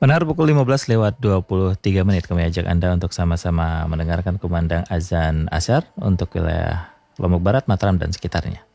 Benar pukul 15 lewat 23 menit kami ajak Anda untuk sama-sama mendengarkan kumandang azan asyar untuk wilayah Lombok Barat, Mataram dan sekitarnya.